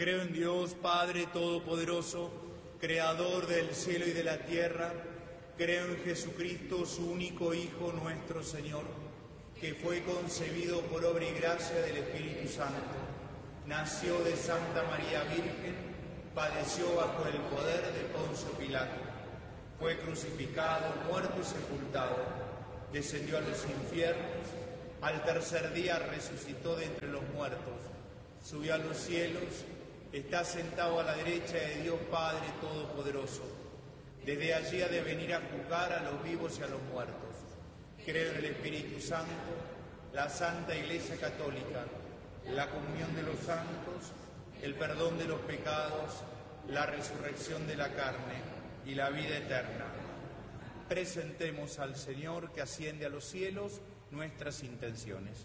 Creo en Dios, Padre Todopoderoso, Creador del cielo y de la tierra. Creo en Jesucristo, su único Hijo, nuestro Señor, que fue concebido por obra y gracia del Espíritu Santo. Nació de Santa María Virgen, padeció bajo el poder de Poncio Pilato. Fue crucificado, muerto y sepultado. Descendió a los infiernos. Al tercer día resucitó de entre los muertos. Subió a los cielos. Está sentado a la derecha de Dios Padre Todopoderoso. Desde allí ha de venir a juzgar a los vivos y a los muertos. Creo en el Espíritu Santo, la Santa Iglesia Católica, la comunión de los santos, el perdón de los pecados, la resurrección de la carne y la vida eterna. Presentemos al Señor, que asciende a los cielos, nuestras intenciones.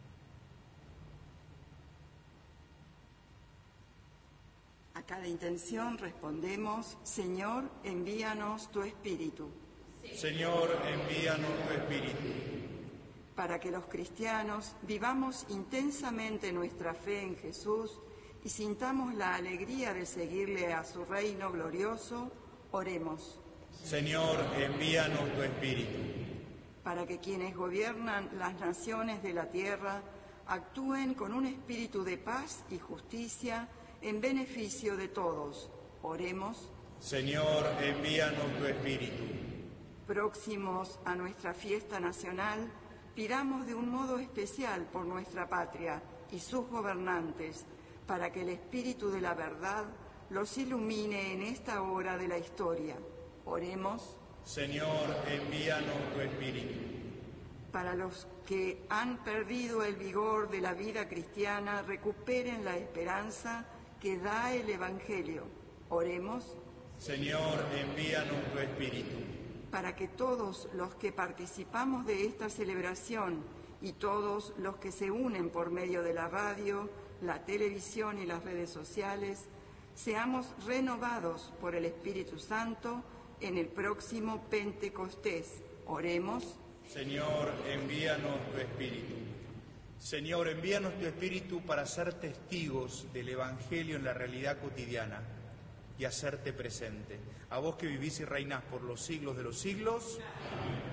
A cada intención respondemos: Señor, envíanos tu Espíritu. Señor, envíanos tu Espíritu. Para que los cristianos vivamos intensamente nuestra fe en Jesús y sintamos la alegría de seguirle a su reino glorioso, oremos. Señor, envíanos tu Espíritu. Para que quienes gobiernan las naciones de la tierra actúen con un espíritu de paz y justicia en beneficio de todos, oremos. Señor, envíanos tu Espíritu. Próximos a nuestra fiesta nacional, pidamos de un modo especial por nuestra patria y sus gobernantes, para que el Espíritu de la verdad los ilumine en esta hora de la historia. Oremos. Señor, envíanos tu Espíritu. Para los que han perdido el vigor de la vida cristiana, recuperen la esperanza que da el Evangelio. Oremos. Señor, envíanos tu Espíritu. Para que todos los que participamos de esta celebración y todos los que se unen por medio de la radio, la televisión y las redes sociales, seamos renovados por el Espíritu Santo en el próximo Pentecostés. Oremos. Señor, envíanos tu Espíritu. Señor, envíanos tu Espíritu para ser testigos del Evangelio en la realidad cotidiana y hacerte presente. A vos que vivís y reinás por los siglos de los siglos.